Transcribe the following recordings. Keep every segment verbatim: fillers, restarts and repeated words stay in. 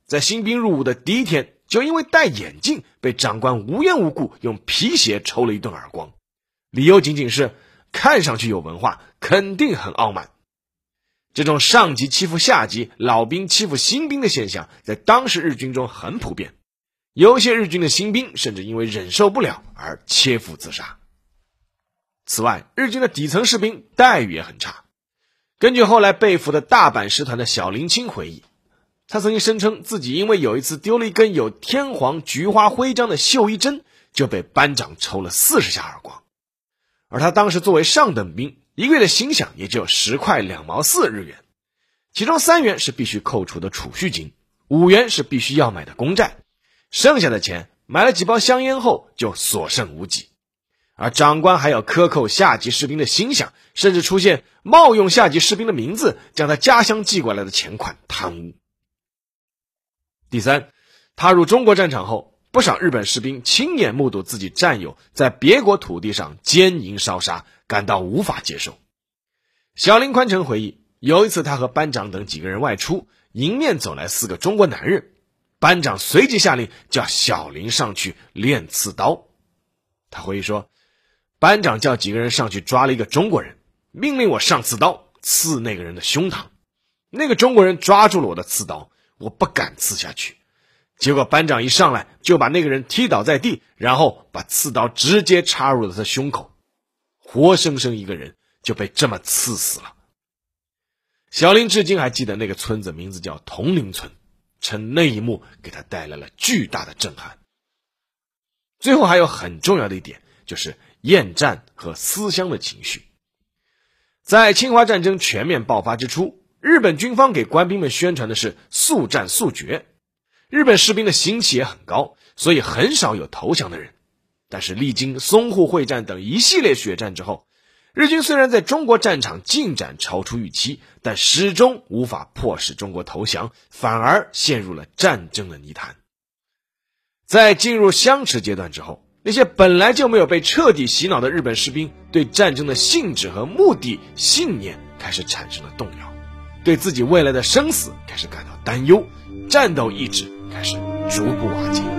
在新兵入伍的第一天，就因为戴眼镜被长官无缘无故用皮鞋抽了一顿耳光，理由仅仅是看上去有文化，肯定很傲慢。这种上级欺负下级、老兵欺负新兵的现象在当时日军中很普遍，有些日军的新兵甚至因为忍受不了而切腹自杀。此外，日军的底层士兵待遇也很差。根据后来被俘的大阪师团的小林清回忆，他曾经声称自己因为有一次丢了一根有天皇菊花徽章的绣衣针，就被班长抽了四十下耳光。而他当时作为上等兵，一个月的薪饷也只有十块两毛四日元，其中三元是必须扣除的储蓄金，五元是必须要买的公债，剩下的钱买了几包香烟后就所剩无几。而长官还要克扣下级士兵的薪饷，甚至出现冒用下级士兵的名字，将他家乡寄过来的钱款贪污。第三，踏入中国战场后，不少日本士兵亲眼目睹自己战友在别国土地上奸淫烧杀，感到无法接受。小林宽成回忆，有一次他和班长等几个人外出，迎面走来四个中国男人，班长随即下令叫小林上去练刺刀。他回忆说，班长叫几个人上去抓了一个中国人，命令我上刺刀刺那个人的胸膛。那个中国人抓住了我的刺刀，我不敢刺下去。结果班长一上来就把那个人踢倒在地，然后把刺刀直接插入了他的胸口，活生生一个人就被这么刺死了。小林至今还记得那个村子名字叫铜陵村，称那一幕给他带来了巨大的震撼。最后还有很重要的一点，就是厌战和思乡的情绪。在侵华战争全面爆发之初，日本军方给官兵们宣传的是速战速决，日本士兵的心气也很高，所以很少有投降的人。但是历经淞沪会战等一系列血战之后，日军虽然在中国战场进展超出预期，但始终无法迫使中国投降，反而陷入了战争的泥潭。在进入相持阶段之后，那些本来就没有被彻底洗脑的日本士兵对战争的性质和目的、信念开始产生了动摇，对自己未来的生死开始感到担忧，战斗意志开始逐步瓦解。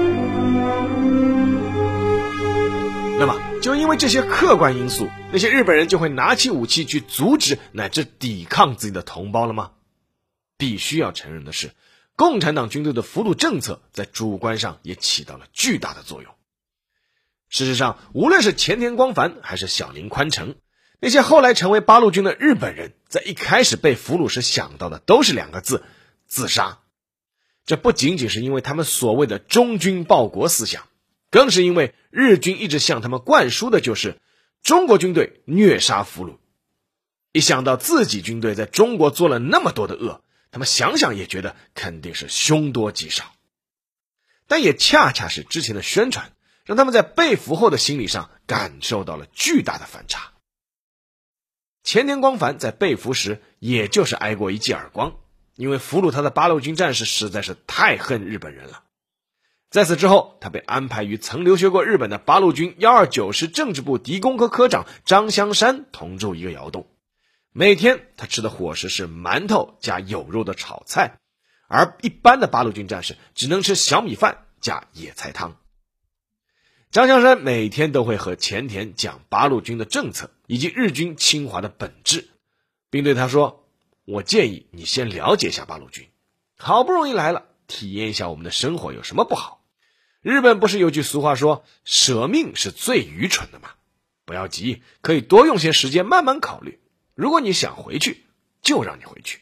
那么就因为这些客观因素，那些日本人就会拿起武器去阻止乃至抵抗自己的同胞了吗？必须要承认的是，共产党军队的俘虏政策在主观上也起到了巨大的作用。事实上，无论是前田光繁还是小林宽成，那些后来成为八路军的日本人，在一开始被俘虏时想到的都是两个字：自杀。这不仅仅是因为他们所谓的忠君报国思想，更是因为日军一直向他们灌输的就是中国军队虐杀俘虏。一想到自己军队在中国做了那么多的恶，他们想想也觉得肯定是凶多吉少。但也恰恰是之前的宣传，让他们在被俘后的心理上感受到了巨大的反差。前田光繁在被俘时也就是挨过一记耳光，因为俘虏他的八路军战士实在是太恨日本人了。在此之后，他被安排与曾留学过日本的八路军一二九师政治部敌工科科长张香山同住一个窑洞。每天他吃的伙食是馒头加有肉的炒菜，而一般的八路军战士只能吃小米饭加野菜汤。张香山每天都会和前田讲八路军的政策以及日军侵华的本质，并对他说，我建议你先了解一下八路军，好不容易来了，体验一下我们的生活有什么不好。日本不是有句俗话说，舍命是最愚蠢的吗？不要急，可以多用些时间慢慢考虑，如果你想回去，就让你回去。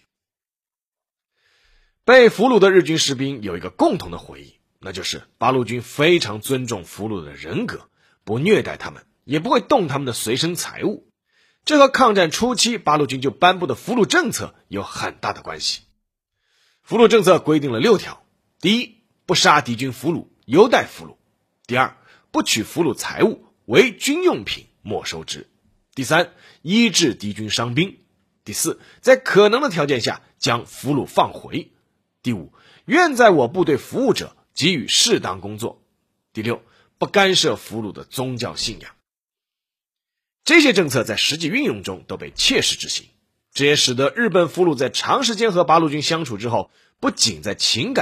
被俘虏的日军士兵有一个共同的回忆，那就是八路军非常尊重俘虏的人格，不虐待他们，也不会动他们的随身财物。这和抗战初期八路军就颁布的俘虏政策有很大的关系。俘虏政策规定了六条：第一，不杀敌军俘虏，优待俘虏；第二，不取俘虏财物，为军用品没收之；第三，医治敌军伤兵；第四，在可能的条件下将俘虏放回；第五，愿在我部队服务者给予适当工作；第六，不干涉俘虏的宗教信仰。这些政策在实际运用中都被切实执行，这也使得日本俘虏在长时间和八路军相处之后，不仅在情感